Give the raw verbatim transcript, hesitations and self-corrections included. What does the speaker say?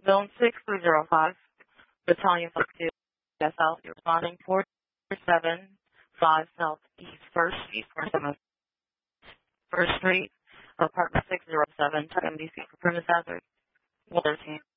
Zone six three zero five, Battalion two, S L, you're responding four seven five Southeast First Street, First Street, apartment six zero seven, check M D C for premise hazard, one thirteen.